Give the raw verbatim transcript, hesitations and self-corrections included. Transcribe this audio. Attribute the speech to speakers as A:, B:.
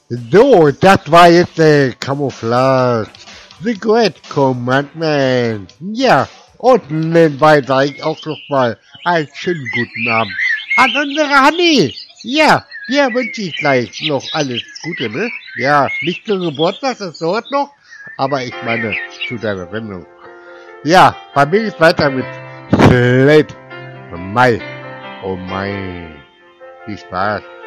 A: So, das war jetzt der Camouflage. The Great Commandment. Ja, und nebenbei sage ich auch noch mal einen schönen guten Abend an unsere Hanni. Ja, dir wünsche ich gleich noch alles Gute, ne? Ja, nicht zum Geburtstag, das dauert noch, aber ich meine zu deiner Sendung. Ja, bei mir geht's weiter mit Slate Mai. Oh mein, viel Spaß.